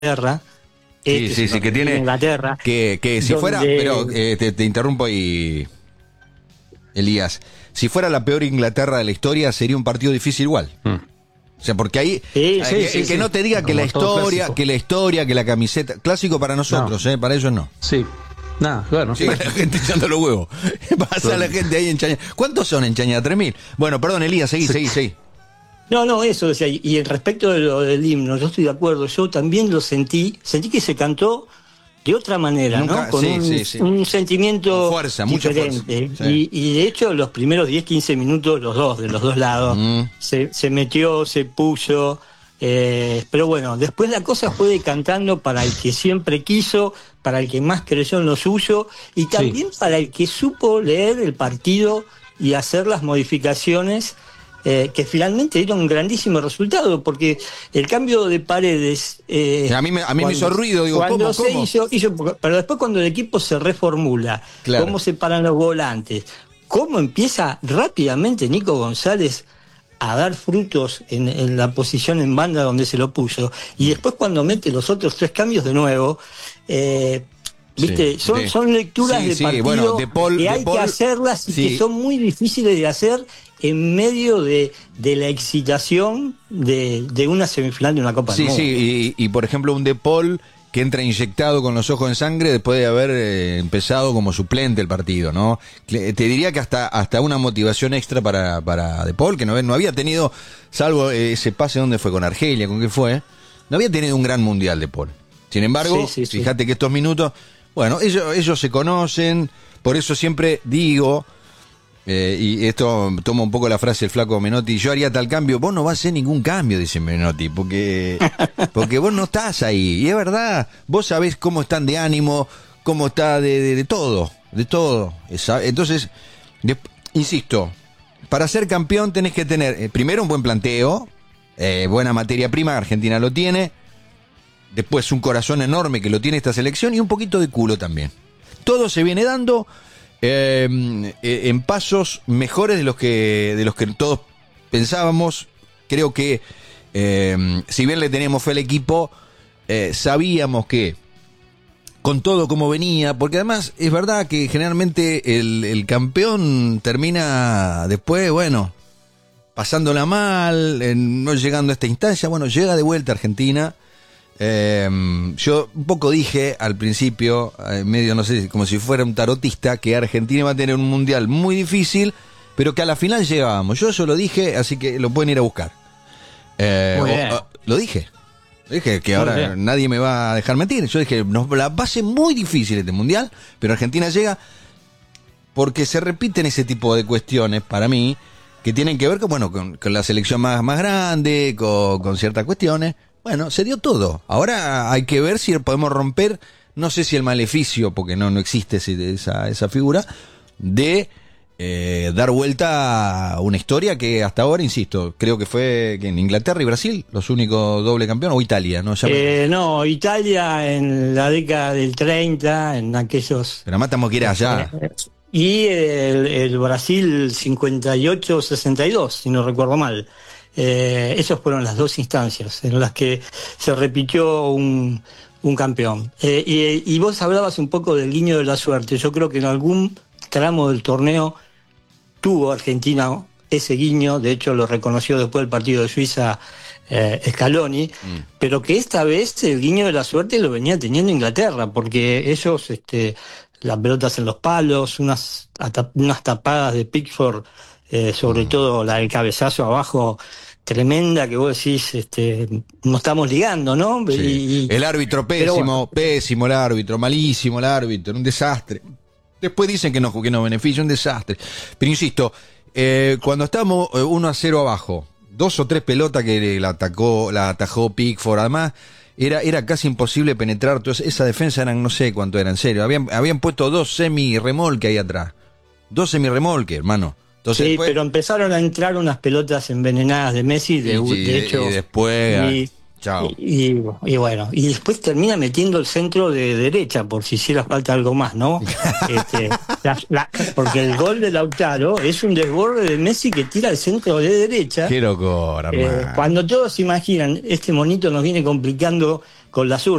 Inglaterra. Sí, que tiene Inglaterra. Que si donde... fuera, pero te interrumpo Elías, si fuera la peor Inglaterra de la historia, sería un partido difícil igual. O sea, porque ahí, que no te diga que la historia, que la camiseta, clásico para nosotros, no. Para ellos no. Sí. Nada, claro. Sí, la gente echando los huevos. Pasa la gente ahí en Chañar. ¿Cuántos son en Chañar? 3.000. Bueno, perdón, Elías, seguí. No, eso decía. Y respecto de lo del himno, yo estoy de acuerdo. Yo también lo sentí que se cantó de otra manera, ¿no? Con un sentimiento con fuerza, diferente. Mucha fuerza. Sí. Y de hecho, los primeros 10-15 minutos, de los dos lados, se metió, se puso. Pero bueno, después la cosa fue decantando para el que siempre quiso, para el que más creyó en lo suyo y también para el que supo leer el partido y hacer las modificaciones que finalmente dieron un grandísimo resultado, porque el cambio de Paredes... a mí me hizo ruido, digo, cuando ¿cómo? Hizo, pero después cuando el equipo se reformula, claro. Cómo se paran los volantes, cómo empieza rápidamente Nico González a dar frutos en la posición en banda donde se lo puso, y después cuando mete los otros 3 cambios de nuevo, ¿viste? Son lecturas de partido, bueno, que hay que hacerlas y que son muy difíciles de hacer en medio de la excitación de una semifinal de una Copa del Mundo. Sí, y por ejemplo un De Paul que entra inyectado con los ojos en sangre después de haber empezado como suplente el partido, ¿no? Te diría que hasta una motivación extra para De Paul, que no había tenido, salvo ese pase donde fue con Argelia, con qué fue, no había tenido un gran mundial De Paul. Sin embargo, fíjate que estos minutos, bueno, ellos se conocen, por eso siempre digo, y esto toma un poco la frase del flaco Menotti, yo haría tal cambio. Vos no vas a hacer ningún cambio, dice Menotti, porque vos no estás ahí, y es verdad, vos sabés cómo están de ánimo, cómo está de todo. Entonces, insisto, para ser campeón tenés que tener primero un buen planteo, buena materia prima, Argentina lo tiene, después un corazón enorme que lo tiene esta selección y un poquito de culo también. Todo se viene dando en pasos mejores de los que todos pensábamos. Creo que si bien le teníamos fe al equipo, sabíamos que con todo como venía, porque además es verdad que generalmente el campeón termina después, bueno, pasándola mal, no llegando a esta instancia. Bueno, llega de vuelta Argentina. Yo un poco dije al principio, medio no sé, como si fuera un tarotista, que Argentina va a tener un mundial muy difícil, pero que a la final llegábamos. Yo eso lo dije, así que lo pueden ir a buscar. Lo dije que ahora nadie me va a dejar mentir. Yo dije, nos la va a ser muy difícil este mundial, pero Argentina llega, porque se repiten ese tipo de cuestiones para mí que tienen que ver con la selección más grande, con ciertas cuestiones. Bueno, se dio todo. Ahora hay que ver si podemos romper, no sé si el maleficio, porque no existe esa figura, de dar vuelta a una historia que hasta ahora, insisto, creo que fue en Inglaterra y Brasil los únicos doble campeón, o Italia, ¿no? No, Italia en la década del 30, en aquellos... Pero más estamos que ir allá. Y el Brasil 58-62, si no recuerdo mal. Esas fueron las 2 instancias en las que se repitió un campeón. Y vos hablabas un poco del guiño de la suerte. Yo creo que en algún tramo del torneo tuvo Argentina ese guiño, de hecho lo reconoció después del partido de Suiza Scaloni, pero que esta vez el guiño de la suerte lo venía teniendo Inglaterra, porque ellos, las pelotas en los palos, unas tapadas de Pickford, sobre todo la del cabezazo abajo, tremenda, que vos decís, no estamos ligando, ¿no? Sí. El árbitro pésimo el árbitro, malísimo el árbitro, un desastre. Después dicen que no beneficia, un desastre. Pero insisto, cuando estamos 1-0 abajo, 2 o 3 pelotas que la atajó Pickford, además era casi imposible penetrar. Entonces, esa defensa eran, no sé cuánto era, en serio. Habían puesto 2 semi-remolques ahí atrás. 2 semi-remolques, hermano. Entonces, sí, pero empezaron a entrar unas pelotas envenenadas de Messi, de hecho. Y después... chao. Y bueno, y después termina metiendo el centro de derecha, por si hiciera falta algo más, ¿no? Porque el gol de Lautaro es un desborde de Messi que tira el centro de derecha. Qué locura, hermano. Cuando todos imaginan, este monito nos viene complicando con la sur.